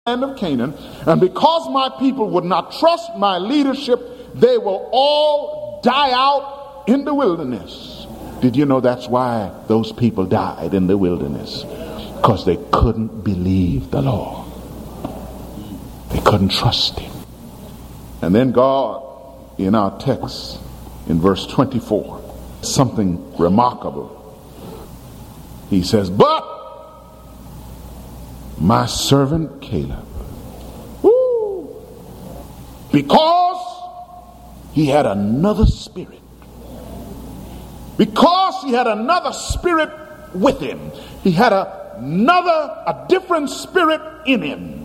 land of Canaan, and because my people would not trust my leadership, they will all die out in the wilderness. Did you know that's why those people died in the wilderness? Because they couldn't believe the Lord. They couldn't trust him. And then God, in our text, in verse 24, something remarkable. He says, but my servant Caleb, because he had another spirit, because he had another spirit with him, he had a different spirit in him,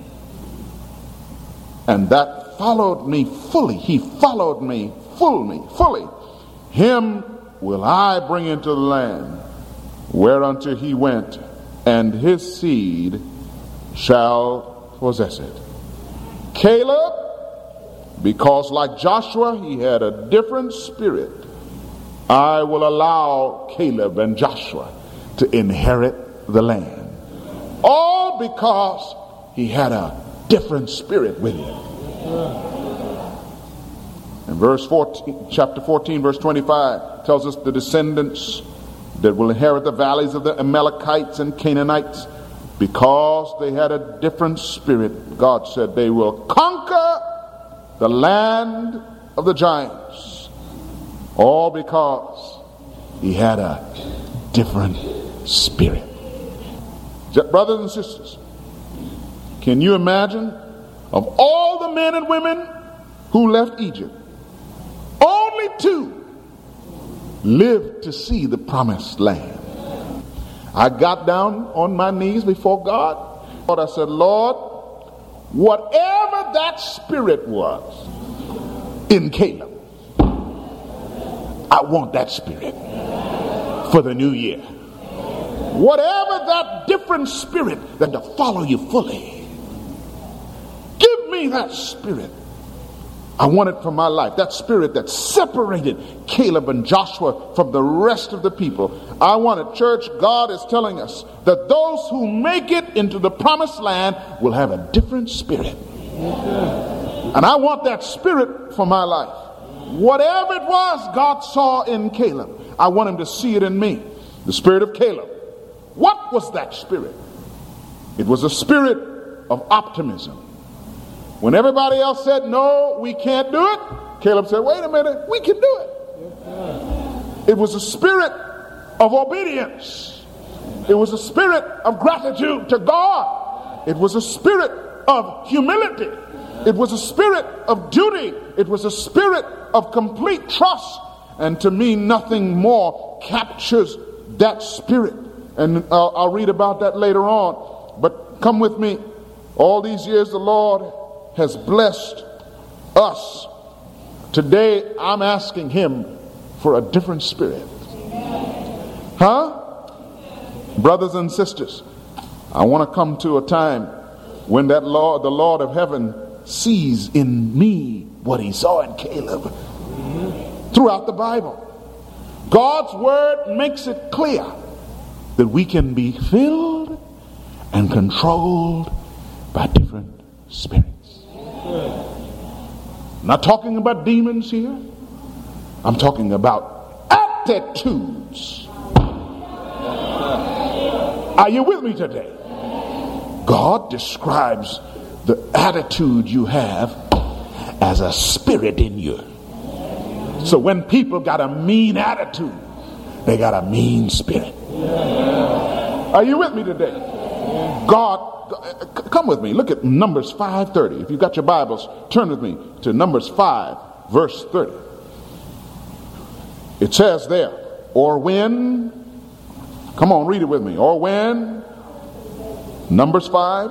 and that followed me fully. He followed me fully. Him will I bring into the land whereunto he went, and his seed shall possess it. Caleb, because like Joshua he had a different spirit, I will allow Caleb and Joshua to inherit the land. All because he had a different spirit with him. And chapter 14, verse 25 tells us the descendants that will inherit the valleys of the Amalekites and Canaanites, because they had a different spirit, God said they will conquer the land of the giants. All because he had a different spirit. Brothers and sisters, can you imagine, of all the men and women who left Egypt, only 2 lived to see the promised land? I got down on my knees before God. I said, Lord, whatever that spirit was in Caleb, I want that spirit for the new year. Whatever that different spirit that to follow you fully, give me that spirit. I want it for my life. That spirit that separated Caleb and Joshua from the rest of the people. I want it. Church, God is telling us that those who make it into the promised land will have a different spirit. And I want that spirit for my life. Whatever it was God saw in Caleb, I want him to see it in me. The spirit of Caleb. What was that spirit? It was a spirit of optimism. When everybody else said, no, we can't do it, Caleb said, wait a minute, we can do it. It was a spirit of obedience. It was a spirit of gratitude to God. It was a spirit of humility. It was a spirit of duty. It was a spirit of complete trust. And to me, nothing more captures that spirit. And I'll read about that later on. But come with me. All these years the Lord has blessed us. Today I'm asking him for a different spirit. Brothers and sisters, I want to come to a time when that Lord, the Lord of heaven, sees in me what he saw in Caleb. Throughout the Bible, God's word makes it clear that we can be filled and controlled by different spirits. I'm not talking about demons here. I'm talking about attitudes. Are you with me today? God describes the attitude you have as a spirit in you. So when people got a mean attitude, they got a mean spirit. Are you with me today? God, come with me. Look at Numbers 5:30. If you've got your Bibles, turn with me to Numbers 5, verse 30. It says there, or when, come on, read it with me. Or when, Numbers 5,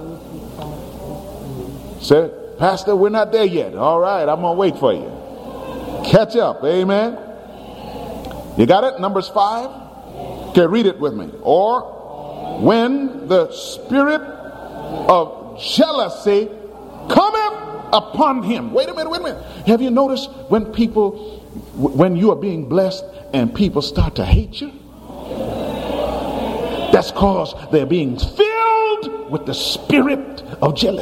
said, Pastor, we're not there yet. All right, I'm going to wait for you. Catch up, amen. You got it? Numbers 5? Okay, read it with me. Or when the spirit of jealousy cometh upon him. Wait a minute. Have you noticed when you are being blessed and people start to hate you? That's because they're being filled with the spirit of jealousy.